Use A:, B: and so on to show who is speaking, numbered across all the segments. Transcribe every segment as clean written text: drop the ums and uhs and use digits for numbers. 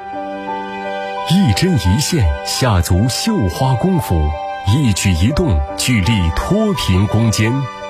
A: 一针一线下足绣花功夫，一举一动聚力脱贫攻坚。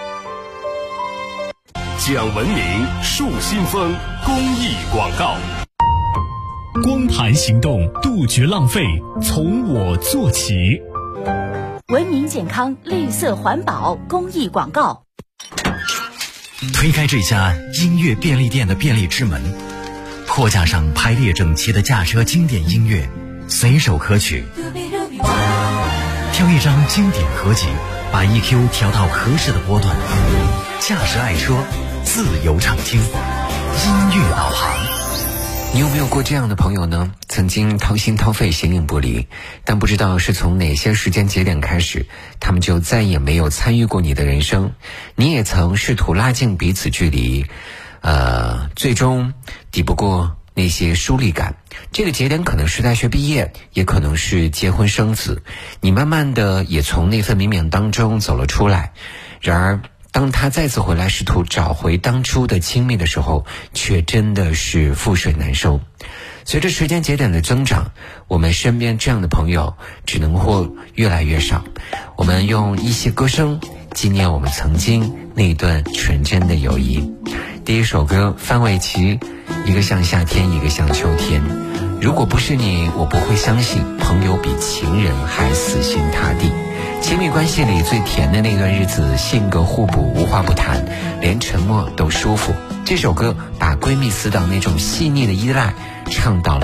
A: 讲文明树新风公益广告。
B: 光盘行动，杜绝浪费，从我做起。
C: 文明健康绿色环保公益广告。
D: 推开这家音乐便利店的便利之门，货架上排列整齐的驾车经典音乐，随手可取。挑一张经典合集，把 EQ 调到合适的波段，驾驶爱车，自由畅听，音乐导航。
E: 你有没有过这样的朋友呢？曾经掏心掏肺形影不离，但不知道是从哪些时间节点开始，他们就再也没有参与过你的人生。你也曾试图拉近彼此距离，最终抵不过那些疏离感。这个节点可能是大学毕业，也可能是结婚生子，你慢慢的也从那份迷茫当中走了出来。然而当他再次回来试图找回当初的亲密的时候，却真的是覆水难收。随着时间节点的增长，我们身边这样的朋友只能会越来越少。我们用一些歌声纪念我们曾经那段纯真的友谊。第一首歌，范玮琪，一个像夏天，一个像秋天。如果不是你，我不会相信朋友比情人还死心塌地。亲密关系里最甜的那段日子，性格互补，无话不谈，连沉默都舒服。这首歌把闺蜜死党那种细腻的依赖唱到了